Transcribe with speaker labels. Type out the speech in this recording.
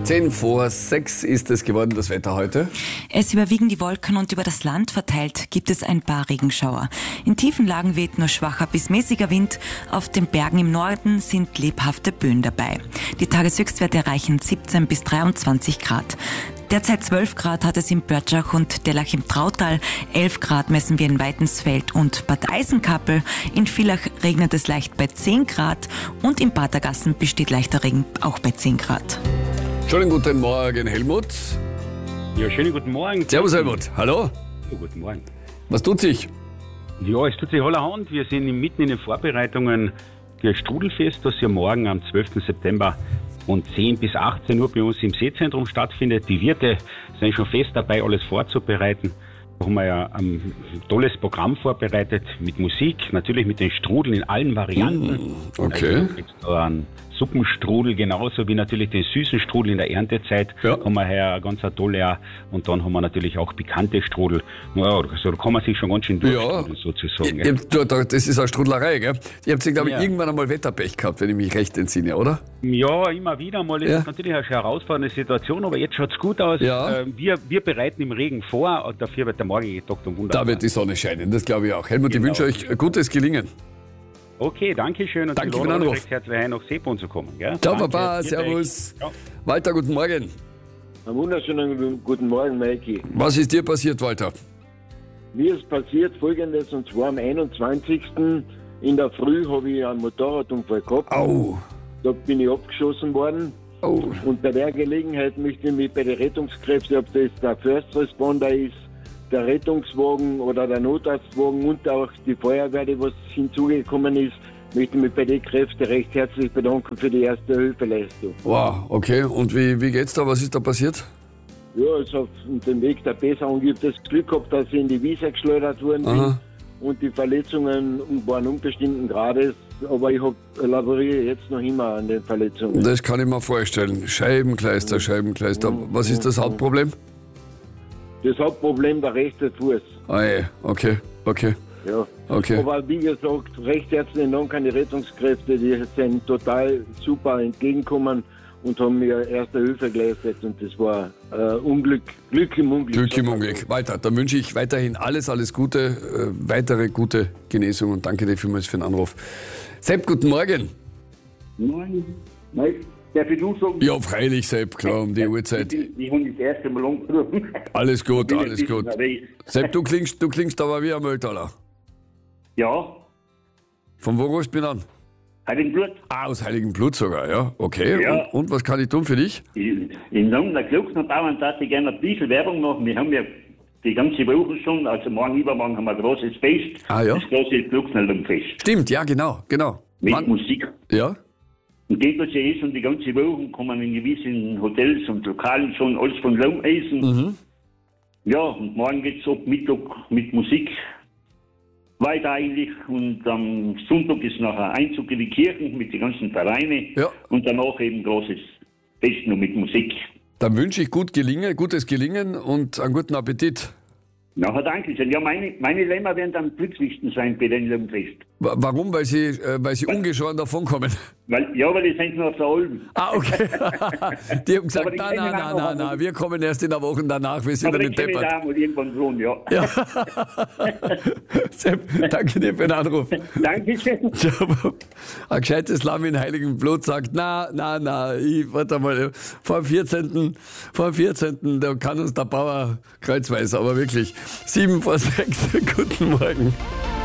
Speaker 1: 10:05 ist es geworden, das Wetter heute.
Speaker 2: Es überwiegen die Wolken und über das Land verteilt gibt es ein paar Regenschauer. In tiefen Lagen weht nur schwacher bis mäßiger Wind. Auf den Bergen im Norden sind lebhafte Böen dabei. Die Tageshöchstwerte erreichen 17 bis 23 Grad. Derzeit 12 Grad hat es in Börtschach und Dellach im Trautal, 11 Grad messen wir in Weitensfeld und Bad Eisenkappel. In Villach regnet es leicht bei 10 Grad und in Patergassen besteht leichter Regen auch bei 10 Grad.
Speaker 1: Schönen guten Morgen, Helmut.
Speaker 3: Ja, schönen guten Morgen.
Speaker 1: Servus, Helmut. Hallo.
Speaker 3: Ja, guten Morgen.
Speaker 1: Was tut sich?
Speaker 3: Ja, es tut sich allerhand. Wir sind mitten in den Vorbereitungen für das Strudelfest, das ja morgen am 12. September von 10 bis 18 Uhr bei uns im Seezentrum stattfindet. Die Wirte sind schon fest dabei, alles vorzubereiten. Da haben wir ja ein tolles Programm vorbereitet mit Musik, natürlich mit den Strudeln in allen Varianten.
Speaker 1: Okay.
Speaker 3: Also gibt's da einen Suppenstrudel genauso wie natürlich den süßen Strudel in der Erntezeit.
Speaker 1: Ja.
Speaker 3: Haben wir her ganz tolle. Und dann haben wir natürlich auch pikante Strudel. Ja, also da kann man sich schon ganz schön durchstrudeln, sozusagen.
Speaker 1: Das ist eine Strudlerei, gell? Ihr habt, glaube ich,
Speaker 3: Ja.
Speaker 1: irgendwann einmal Wetterpech gehabt, wenn ich mich recht entsinne, oder?
Speaker 3: Ja, immer wieder mal. Das
Speaker 1: Ja.
Speaker 3: ist natürlich eine herausfordernde Situation, aber jetzt schaut's gut aus.
Speaker 1: Ja.
Speaker 3: Wir bereiten im Regen vor und dafür wird der morgige Tag dann wunderbar.
Speaker 1: Da wird die Sonne scheinen, das glaube ich auch. Helmut,
Speaker 3: Genau.
Speaker 1: ich wünsche euch gutes Gelingen.
Speaker 3: Okay, danke schön. Und
Speaker 1: Danke
Speaker 3: Sie
Speaker 1: für den
Speaker 3: laden
Speaker 1: Anruf.
Speaker 3: recht herzlich ein, nach Seebrunn zu kommen. Gell?
Speaker 1: Ciao,
Speaker 3: Danke.
Speaker 1: Papa,
Speaker 3: Vielen
Speaker 1: servus.
Speaker 3: Dank.
Speaker 1: Walter, guten Morgen.
Speaker 4: Einen wunderschönen guten Morgen, Maiki.
Speaker 1: Was ist dir passiert, Walter?
Speaker 4: Mir ist passiert Folgendes, und zwar am 21. in der Früh habe ich einen Motorradunfall gehabt.
Speaker 1: Au.
Speaker 4: Da bin ich abgeschossen worden.
Speaker 1: Oh.
Speaker 4: Und bei der Gelegenheit möchte ich mich bei den Rettungskräften, ob das der First Responder ist, der Rettungswagen oder der Notarztwagen und auch die Feuerwehr, die was hinzugekommen ist, möchte ich mich bei den Kräften recht herzlich bedanken für die erste Hilfeleistung.
Speaker 1: Wow, okay. Und wie geht's da? Was ist da passiert?
Speaker 4: Ja, also auf dem Weg der Besserung. Ich habe das Glück gehabt, dass ich in die Wiese geschleudert worden bin.
Speaker 1: Aha.
Speaker 4: Und die Verletzungen waren unbestimmten Grades, aber ich laboriere jetzt noch immer an den Verletzungen.
Speaker 1: Das kann ich mir vorstellen. Scheibenkleister. Was ist das Hauptproblem?
Speaker 4: Das Hauptproblem der rechte Fuß.
Speaker 1: Ah, okay.
Speaker 4: Ja.
Speaker 1: Okay.
Speaker 4: Aber wie gesagt, recht herzlichen Dank an die Rettungskräfte, die sind total super entgegengekommen und haben mir erste Hilfe geleistet und das war Glück im Unglück.
Speaker 1: Glück im Unglück. Walter, dann wünsche ich weiterhin alles Gute, weitere gute Genesung und danke dir vielmals für den Anruf. Sepp, guten Morgen.
Speaker 5: Nein, darf ich du sagen?
Speaker 1: Ja, freilich, Sepp, klar, um die Uhrzeit.
Speaker 5: Ich habe das erste Mal angerufen.
Speaker 1: Alles gut.
Speaker 5: Ich bin ein bisschen nervös.
Speaker 1: Sepp, du klingst aber wie ein Mülltaler.
Speaker 5: Ja,
Speaker 1: Von wo rufst du mich an?
Speaker 5: Heiligenblut.
Speaker 1: Ah, aus Heiligenblut sogar, ja. Okay.
Speaker 5: Ja.
Speaker 1: Und was kann ich tun für dich?
Speaker 5: Im Namen der Klugsnerbauern darf ich gerne ein bisschen Werbung machen. Wir haben ja die ganze Woche schon, also morgen, übermorgen haben wir ein großes Fest.
Speaker 1: Ah, ja.
Speaker 5: Das große Klugsnerbauernfest.
Speaker 1: Stimmt, ja, genau.
Speaker 5: Mit
Speaker 1: Wann?
Speaker 5: Musik.
Speaker 1: Ja?
Speaker 5: Und geht das ja schon die ganze Woche, kommen in gewissen Hotels und Lokalen schon alles von Laumeisen.
Speaker 1: Mhm.
Speaker 5: Ja, und morgen geht's ab Mittag mit Musik weiter eigentlich. Und am Sonntag ist nachher Einzug in die Kirchen mit den ganzen Vereinen.
Speaker 1: Ja.
Speaker 5: Und danach eben großes Fest noch mit Musik.
Speaker 1: Dann wünsche ich gutes Gelingen und einen guten Appetit.
Speaker 5: Nachher danke schön. Ja, meine Lämmer werden dann glücklichsten sein bei dem Lammfest.
Speaker 1: Warum? Weil sie ungeschoren davonkommen.
Speaker 5: Weil die sind nur auf der Alben.
Speaker 1: Ah, okay. Die haben
Speaker 5: Aber
Speaker 1: gesagt,
Speaker 5: die kennen auch noch
Speaker 1: nein, wir kommen erst in der Woche danach, wir sind
Speaker 5: Aber
Speaker 1: ja
Speaker 5: ich
Speaker 1: nicht
Speaker 5: kenne
Speaker 1: deppert.
Speaker 5: da mal irgendwann schon, ja.
Speaker 1: Ja. Sepp, danke dir für den Anruf.
Speaker 5: Dankeschön.
Speaker 1: Ein gescheites Lamm in Heiligen Blut sagt, warte mal, vor dem 14. Da kann uns der Bauer kreuzweise, aber wirklich, 7:06, guten Morgen.